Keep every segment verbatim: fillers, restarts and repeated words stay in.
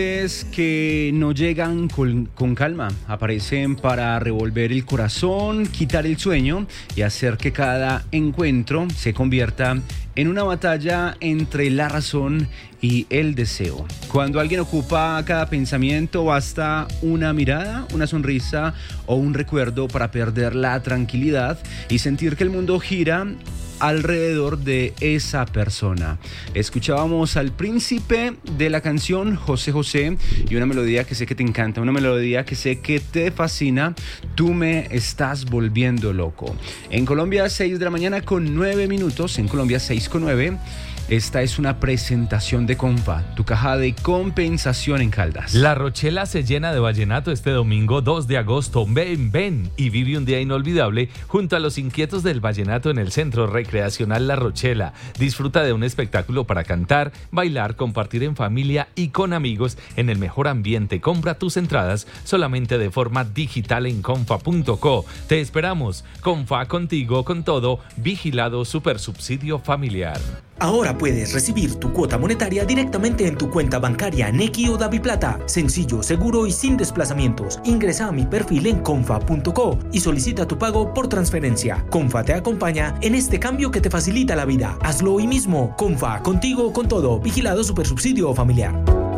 Es que no llegan con, con calma, aparecen para revolver el corazón, quitar el sueño y hacer que cada encuentro se convierta en una batalla entre la razón y el deseo. Cuando alguien ocupa cada pensamiento, basta una mirada, una sonrisa o un recuerdo para perder la tranquilidad y sentir que el mundo gira alrededor de esa persona. Escuchábamos al príncipe de la canción, José José, y una melodía que sé que te encanta, una melodía que sé que te fascina, Tú me estás volviendo loco. En Colombia, seis de la mañana con nueve minutos, en Colombia seis con nueve. Esta es una presentación de Comfa, tu caja de compensación en Caldas. La Rochela se llena de vallenato este domingo dos de agosto. Ven, ven y vive un día inolvidable junto a los inquietos del vallenato en el Centro Recreacional La Rochela. Disfruta de un espectáculo para cantar, bailar, compartir en familia y con amigos en el mejor ambiente. Compra tus entradas solamente de forma digital en comfa punto co. Te esperamos. Comfa, contigo, con todo. Vigilado Supersubsidio Familiar. Ahora puedes recibir tu cuota monetaria directamente en tu cuenta bancaria Nequi o DaviPlata. Sencillo, seguro y sin desplazamientos. Ingresa a mi perfil en comfa punto co y solicita tu pago por transferencia. Comfa te acompaña en este cambio que te facilita la vida. Hazlo hoy mismo. Comfa, contigo con todo. Vigilado Supersubsidio Familiar.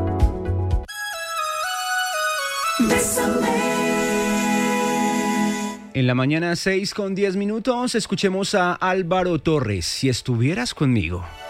En la mañana seis con diez minutos, escuchemos a Álvaro Torres, Si estuvieras conmigo.